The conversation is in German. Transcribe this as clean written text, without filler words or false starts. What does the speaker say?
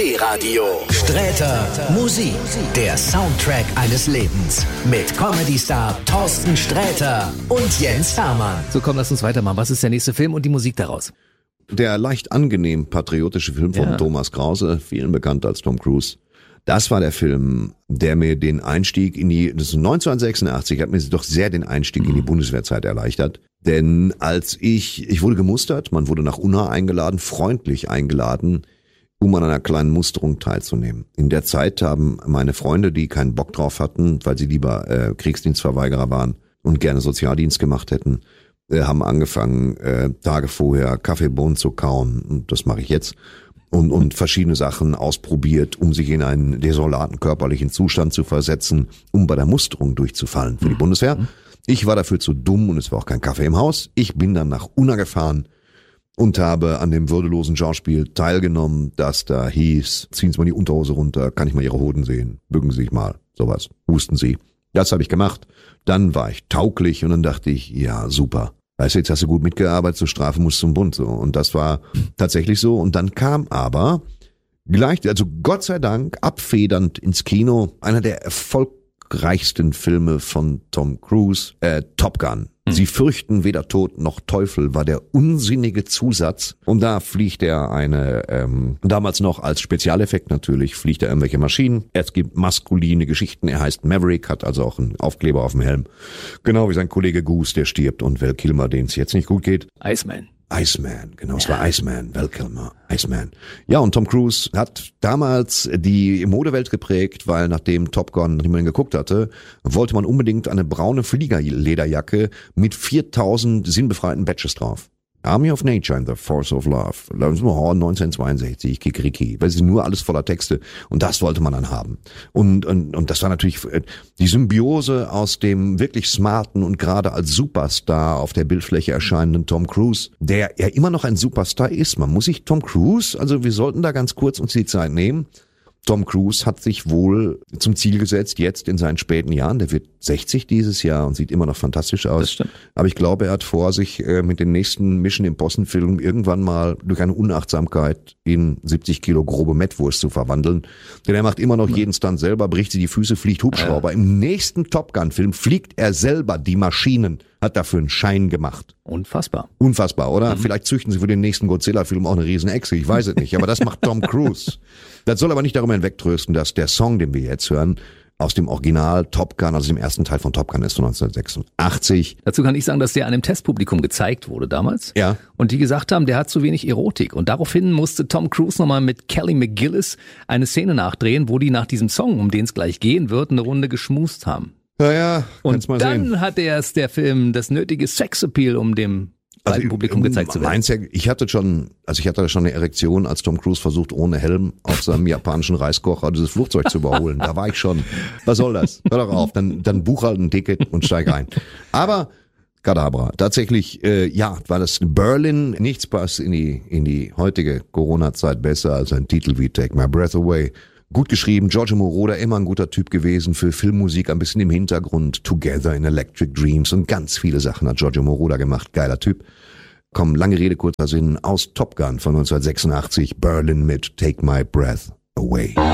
E-Radio. Sträter Musik. Der Soundtrack eines Lebens. Mit Comedy-Star Thorsten Sträter und Jens Hermann. So, komm, lass uns weitermachen. Was ist der nächste Film und die Musik daraus? Der leicht angenehm patriotische Film von Thomas Krause, vielen bekannt als Tom Cruise. Das war der Film, der mir den Einstieg das ist 1986, hat mir doch sehr den Einstieg in die Bundeswehrzeit erleichtert. Denn als ich wurde gemustert, man wurde nach Unna eingeladen, freundlich eingeladen, um an einer kleinen Musterung teilzunehmen. In der Zeit haben meine Freunde, die keinen Bock drauf hatten, weil sie lieber Kriegsdienstverweigerer waren und gerne Sozialdienst gemacht hätten, haben angefangen, Tage vorher Kaffeebohnen zu kauen. Und das mache ich jetzt. Und verschiedene Sachen ausprobiert, um sich in einen desolaten körperlichen Zustand zu versetzen, um bei der Musterung durchzufallen für die Bundeswehr. Ich war dafür zu dumm und es war auch kein Kaffee im Haus. Ich bin dann nach Unna gefahren und habe an dem würdelosen Schauspiel teilgenommen, das da hieß, ziehen Sie mal die Unterhose runter, kann ich mal Ihre Hoden sehen, bücken Sie sich mal, sowas, husten Sie. Das habe ich gemacht. Dann war ich tauglich und dann dachte ich, ja, super. Weißt du, jetzt hast du gut mitgearbeitet, zur Strafe musst du zum Bund. So. Und das war tatsächlich so. Und dann kam aber also Gott sei Dank, abfedernd ins Kino, einer der erfolgreichsten Filme von Tom Cruise, Top Gun. Sie fürchten weder Tod noch Teufel war der unsinnige Zusatz. Und da fliegt er damals noch als Spezialeffekt natürlich, fliegt er irgendwelche Maschinen. Es gibt maskuline Geschichten. Er heißt Maverick, hat also auch einen Aufkleber auf dem Helm. Genau wie sein Kollege Goose, der stirbt. Und Val Kilmer, denen es jetzt nicht gut geht. Iceman, genau, es war Iceman, Val Kilmer, Iceman. Ja, und Tom Cruise hat damals die Modewelt geprägt, weil nachdem Top Gun niemand geguckt hatte, wollte man unbedingt eine braune Fliegerlederjacke mit 4000 sinnbefreiten Badges drauf. Army of Nature and the Force of Love. 1962, Kikriki. Weil sie nur alles voller Texte. Und das wollte man dann haben. Und das war natürlich die Symbiose aus dem wirklich smarten und gerade als Superstar auf der Bildfläche erscheinenden Tom Cruise, der ja immer noch ein Superstar ist. Man muss sich Tom Cruise, also wir sollten da ganz kurz uns die Zeit nehmen. Tom Cruise hat sich wohl zum Ziel gesetzt, jetzt in seinen späten Jahren, der wird 60 dieses Jahr und sieht immer noch fantastisch aus. Das stimmt. Aber ich glaube, er hat vor, sich mit den nächsten Mission Impossible Film irgendwann mal durch eine Unachtsamkeit in 70 Kilo grobe Mettwurst zu verwandeln. Denn er macht immer noch jeden Stunt selber, bricht sie die Füße, fliegt Hubschrauber. Im nächsten Top Gun Film fliegt er selber die Maschinen, hat dafür einen Schein gemacht. Unfassbar, oder? Vielleicht züchten sie für den nächsten Godzilla-Film auch eine Riesenechse, ich weiß es nicht. Aber das macht Tom Cruise. Das soll aber nicht darüber hinwegtrösten, dass der Song, den wir jetzt hören, aus dem Original Top Gun, also dem ersten Teil von Top Gun ist von 1986. Dazu kann ich sagen, dass der einem Testpublikum gezeigt wurde damals. Ja. Und die gesagt haben, der hat zu wenig Erotik. Und daraufhin musste Tom Cruise nochmal mit Kelly McGillis eine Szene nachdrehen, wo die nach diesem Song, um den es gleich gehen wird, eine Runde geschmust haben. Ja, und mal dann sehen. Hat erst der Film das nötige Sexappeal, um dem breiten Publikum gezeigt zu werden. Ich hatte schon eine Erektion, als Tom Cruise versucht, ohne Helm auf seinem japanischen Reiskocher dieses Flugzeug zu überholen. Da war ich schon, was soll das? Hör doch auf, dann buch halt ein Ticket und steig ein. Aber Kadabra, tatsächlich, war das Berlin, nichts passt in die heutige Corona-Zeit besser als ein Titel wie Take My Breath Away. Gut geschrieben, Giorgio Moroder, immer ein guter Typ gewesen für Filmmusik, ein bisschen im Hintergrund, Together in Electric Dreams und ganz viele Sachen hat Giorgio Moroder gemacht, geiler Typ. Komm, lange Rede, kurzer Sinn, aus Top Gun von 1986, Berlin mit Take My Breath Away.